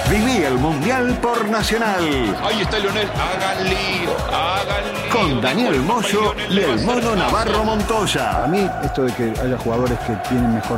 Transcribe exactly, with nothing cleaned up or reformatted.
Viví el Mundial por Nacional. Ahí está Lionel. Hagan lío, hagan lío. Con Daniel Moyo y el Mono Navarro Montoya. A mí, esto de que haya jugadores que tienen mejor